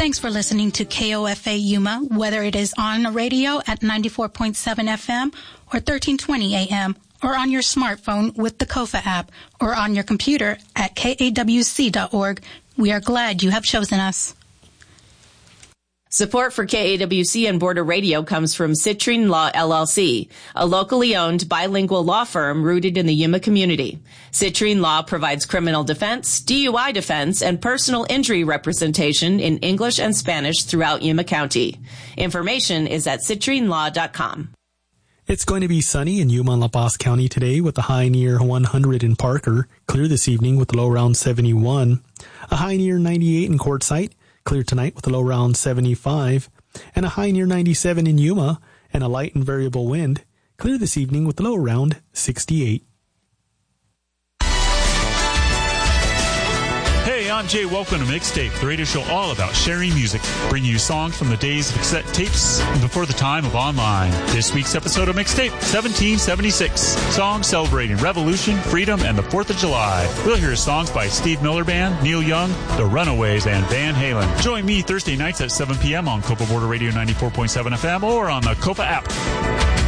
Thanks for listening to KOFA Yuma, whether it is on the radio at 94.7 FM or 1320 AM, or on your smartphone with the KOFA app, or on your computer at kawc.org. We are glad you have chosen us. Support for KAWC and Border Radio comes from Citrine Law, LLC, a locally owned bilingual law firm rooted in the Yuma community. Citrine Law provides criminal defense, DUI defense, and personal injury representation in English and Spanish throughout Yuma County. Information is at citrinelaw.com. It's going to be sunny in Yuma and La Paz County today with a high near 100 in Parker. Clear this evening with a low around 71. A high near 98 in Quartzsite. Clear tonight with a low around 75, and a high near 97 in Yuma, and a light and variable wind. Clear this evening with a low around 68. Hey, I'm Jay. Welcome to Mixtape, the radio show all about sharing music, bringing you songs from the days of cassette tapes and before the time of online. This week's episode of Mixtape, 1776, songs celebrating revolution, freedom, and the 4th of July. We'll hear songs by Steve Miller Band, Neil Young, The Runaways, and Van Halen. Join me Thursday nights at 7 p.m. on Copa Border Radio 94.7 FM or on the Copa app.